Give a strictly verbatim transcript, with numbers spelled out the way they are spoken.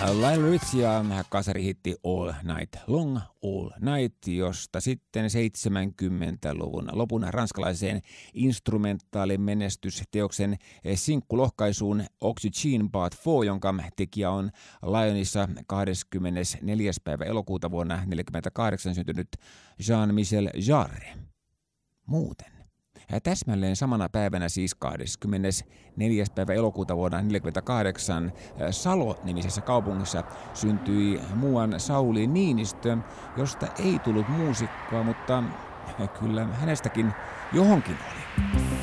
Lionel Richie ja kasarihitti All Night Long, All Night, josta sitten seitsemänkymmentäluvun lopun ranskalaiseen instrumentaalin menestysteoksen sinkkulohkaisuun Oxygen Part neljä, jonka tekijä on Lyonissa kahdeskymmenesneljäs päivä elokuuta vuonna tuhatyhdeksänsataaneljäkymmentäkahdeksan syntynyt Jean-Michel Jarre. Muuten. Ja täsmälleen samana päivänä, siis kahdeskymmenesneljäs päivä elokuuta vuonna tuhatyhdeksänsataneljäkymmentäkahdeksan, Salo-nimisessä kaupungissa syntyi muuan Sauli Niinistö, josta ei tullut muusikkoa, mutta kyllä hänestäkin johonkin oli.